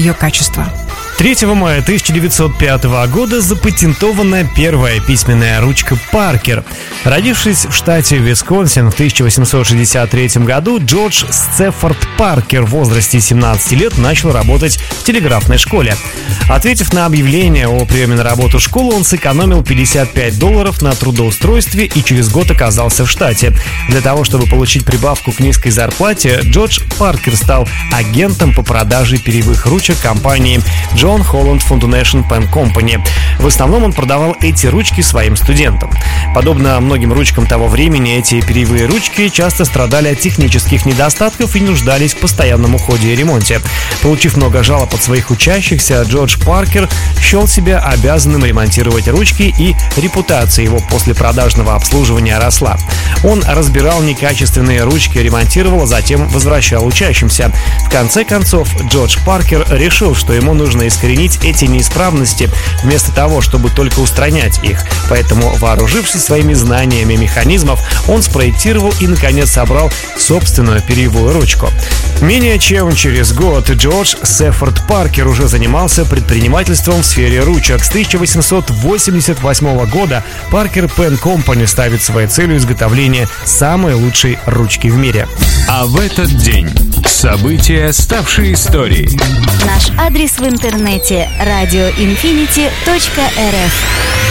ее качество. 3 мая 1905 года запатентована первая письменная ручка Паркер. Родившись в штате Висконсин в 1863 году, Джордж Стефорд Паркер в возрасте 17 лет начал работать в телеграфной школе. Ответив на объявление о приеме на работу в школу, он сэкономил $55 на трудоустройстве и через год оказался в штате. Для того, чтобы получить прибавку к низкой зарплате, Джордж Паркер стал агентом по продаже перьевых ручек компании John Holland Foundation Pen Company. В основном он продавал эти ручки своим студентам. Подобно многим ручкам того времени, эти перьевые ручки часто страдали от технических недостатков и нуждались в постоянном уходе и ремонте. Получив много жалоб от своих учащихся, Джордж Паркер счел себя обязанным ремонтировать ручки, и репутация его после продажного обслуживания росла. Он разбирал некачественные ручки, ремонтировал, а затем возвращал учащимся. В конце концов, Джордж Паркер решил, что ему нужно искоренить эти неисправности, вместо того, чтобы только устранять их. Поэтому, вооружившись своими знаниями механизмов, он спроектировал и, наконец, собрал собственную перьевую ручку. Менее чем через год Джордж Стефорд Паркер уже занимался предпринимательством в сфере ручек. С 1888 года Parker Pen Company ставит своей целью изготовление самой лучшей ручки в мире. А в этот день события, ставшие историей. Наш адрес в интернете radioinfinity.rf.